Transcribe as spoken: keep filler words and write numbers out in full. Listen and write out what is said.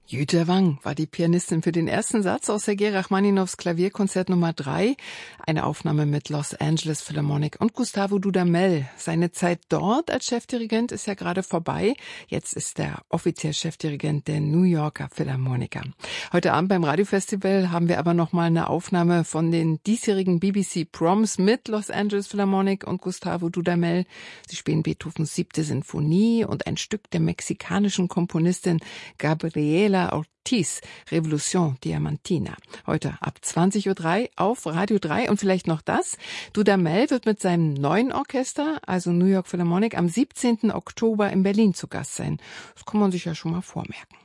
Jytte Wang war die Pianistin für den ersten Satz aus Sergei Rachmaninows Klavierkonzert Nummer drei. Eine Aufnahme mit Los Angeles Philharmonic und Gustavo Dudamel. Seine Zeit dort als Chefdirigent ist ja gerade vorbei. Jetzt ist er offiziell Chefdirigent der New Yorker Philharmoniker. Heute Abend beim Radiofestival haben wir aber noch mal eine Aufnahme von den diesjährigen B B C Proms mit Los Angeles Philharmonic und Gustavo Dudamel. Sie spielen Beethovens siebte Sinfonie und ein Stück der mexikanischen Komponistin Gabriela Ortiz, Revolution Diamantina. Heute ab zwanzig Uhr drei auf Radio drei und vielleicht noch das. Dudamel wird mit seinem neuen Orchester, also New York Philharmonic, am siebzehnten Oktober in Berlin zu Gast sein. Das kann man sich ja schon mal vormerken.